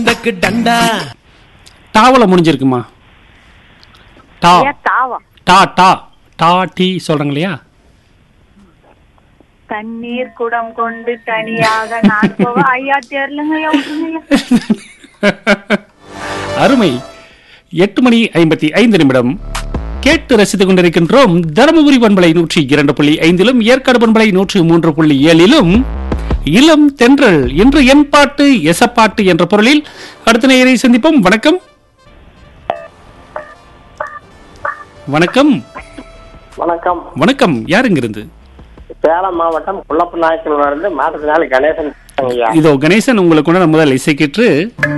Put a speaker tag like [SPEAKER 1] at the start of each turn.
[SPEAKER 1] டக்கு டண்டா.
[SPEAKER 2] டாவல முடிஞ்சிருக்குமா? டா
[SPEAKER 3] தாவா
[SPEAKER 2] டா டா டா டீ சொல்றாங்க இல்லையா?
[SPEAKER 3] தண்ணீர் குடம் கொண்டு தனியாக நான் போக ஐயா தெரியலங்கய்யா விட்டுருங்கய்யா.
[SPEAKER 2] அருமை. 8:55 கேட்டு ரசித்துக் கொண்டிருக்கின்றோம். தருமபுரி பண்பலை 102.5 ஏற்காடு பண்பலை 103.7 இளம் தென்றல். இன்று என் பாட்டு எசப்பாட்டு என்ற பொருளில் அடுத்த நேயரை சந்திப்போம். வணக்கம். வணக்கம்.
[SPEAKER 4] வணக்கம்.
[SPEAKER 2] வணக்கம். யாருங்கிருந்து?
[SPEAKER 4] சேலம் மாவட்டம் குள்ளப்பநாயக்கனூர்ல இருந்து மாற்றுத்திறனாளி கணேசன்.
[SPEAKER 2] இதோ கணேசன் உங்களுக்கு முதல் இசைக்கிற்று